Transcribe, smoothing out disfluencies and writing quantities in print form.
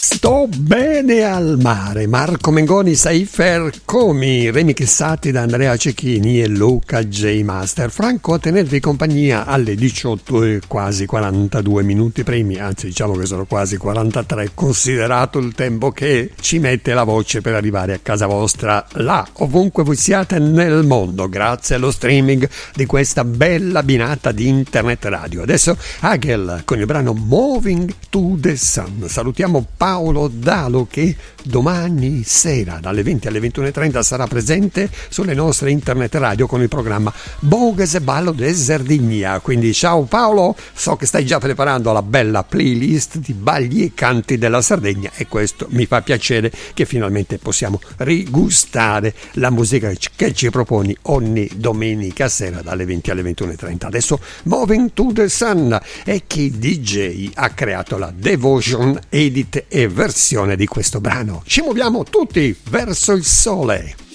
Sto bene al mare, Marco Mengoni, Seifer Comi, remixati da Andrea Cecchini e Luca J. Master. Franco a tenervi compagnia alle 18 e quasi 42 minuti primi, anzi diciamo che sono quasi 43, considerato il tempo che ci mette la voce per arrivare a casa vostra, là, ovunque voi siate nel mondo, grazie allo streaming di questa bella binata di internet radio. Adesso Hagel con il brano Moving to the Sun. Salutiamo Paolo Dalo che domani sera dalle 20 alle 21.30 sarà presente sulle nostre internet radio con il programma Bogues e Ballo de Sardegna. Quindi ciao Paolo, so che stai già preparando la bella playlist di balli e canti della Sardegna e questo mi fa piacere che finalmente possiamo rigustare la musica che ci proponi ogni domenica sera dalle 20 alle 21.30. Adesso Moving to the Sun e chi DJ ha creato la Devotion edit e versione di questo brano. Ci muoviamo tutti verso il sole.